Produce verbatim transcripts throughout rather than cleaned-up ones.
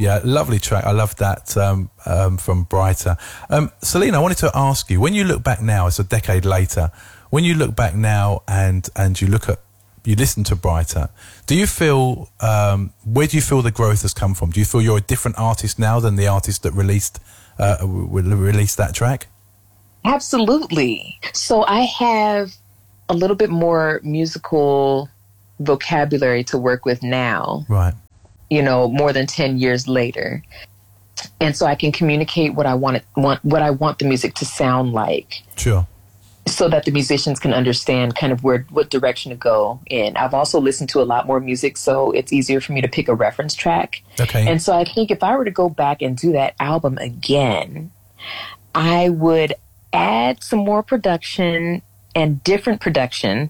Yeah, lovely track. I love that um, um, from Brighter. Um, Selena, I wanted to ask you, when you look back now, it's a decade later, when you look back now and, and you look at, you listen to Brighter, do you feel, um, where do you feel the growth has come from? Do you feel you're a different artist now than the artist that released, uh, released that track? Absolutely. So I have a little bit more musical vocabulary to work with now. Right. You know, more than ten years later. And so I can communicate what I want, it, want what I want the music to sound like. Sure. So that the musicians can understand kind of where what direction to go in. I've also listened to a lot more music, so it's easier for me to pick a reference track. Okay. And so I think if I were to go back and do that album again, I would add some more production and different production.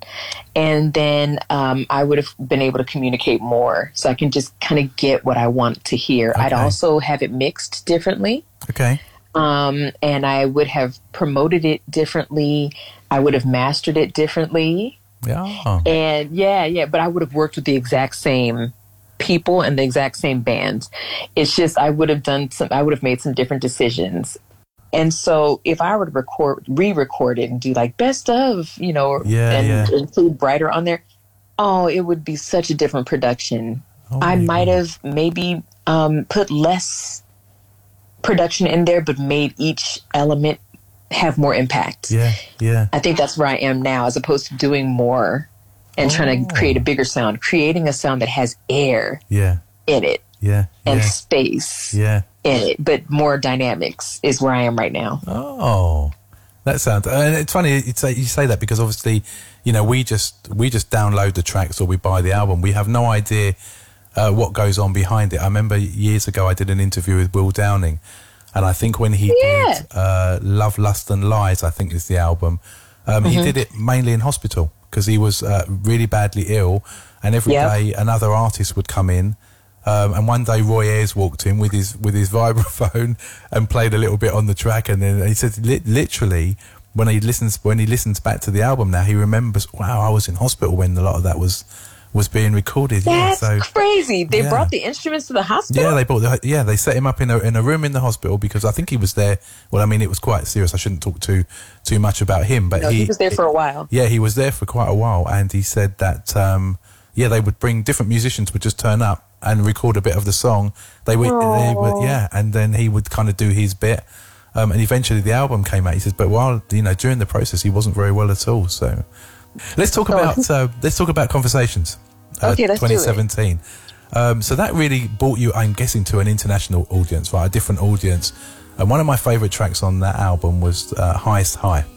And then um, I would have been able to communicate more, so I can just kind of get what I want to hear. Okay. I'd also have it mixed differently. Okay. Um, and I would have promoted it differently. I would have mastered it differently. Yeah. And yeah, yeah, but I would have worked with the exact same people and the exact same bands. It's just I would have done some, I would have made some different decisions. And so if I were to record, re-record it and do like best of, you know, yeah, and yeah. include Brighter on there, oh, it would be such a different production. Oh, I might have maybe um, put less production in there, but made each element have more impact. Yeah, yeah. I think that's where I am now, as opposed to doing more and oh. trying to create a bigger sound, creating a sound that has air yeah. in it. Yeah, and yeah. space yeah. in it, but more dynamics is where I am right now. Oh, that sounds. And it's funny you say you say that because obviously, you know, we just we just download the tracks or we buy the album. We have no idea uh, what goes on behind it. I remember years ago I did an interview with Will Downing, and I think when he yeah. did uh, Love, Lust and Lies, I think is the album. Um, mm-hmm. He did it mainly in hospital because he was uh, really badly ill, and every yep. day another artist would come in. Um, and one day Roy Ayers walked in with his with his vibraphone and played a little bit on the track, and then he said li- literally when he listens when he listens back to the album now, he remembers, wow, I was in hospital when a lot of that was was being recorded. That's yeah, so, crazy. They yeah. brought the instruments to the hospital. Yeah, they brought the, yeah they set him up in a in a room in the hospital because I think he was there. Well, I mean, it was quite serious. I shouldn't talk too too much about him, but no, he, he was there for a while. Yeah, he was there for quite a while, and he said that um, yeah, they would bring different musicians would just turn up and record a bit of the song. They would, they would, yeah, and then he would kind of do his bit, um, and eventually the album came out. He says, but while you know during the process, he wasn't very well at all. So let's talk oh. about uh, let's talk about Conversations. Uh, okay, let's twenty seventeen. Do it. Um, so that really brought you, I'm guessing, to an international audience, right? A different audience. And one of my favourite tracks on that album was uh, Highest High.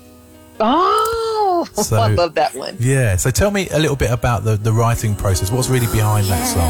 Oh, so, I love that one. Yeah. So tell me a little bit about the the writing process. What's really behind that song?